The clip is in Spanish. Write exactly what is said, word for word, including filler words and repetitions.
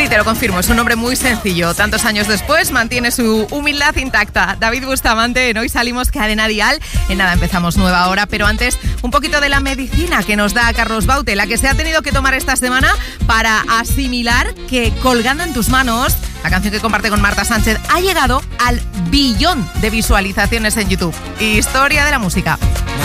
Sí, te lo confirmo, es un hombre muy sencillo. Tantos años después mantiene su humildad intacta. David Bustamante, en Hoy Salimos, Cadena Dial. En nada, empezamos nueva hora, pero antes un poquito de la medicina que nos da Carlos Baute, la que se ha tenido que tomar esta semana para asimilar que Colgando en tus manos, la canción que comparte con Marta Sánchez, ha llegado al billón de visualizaciones en YouTube. Historia de la música.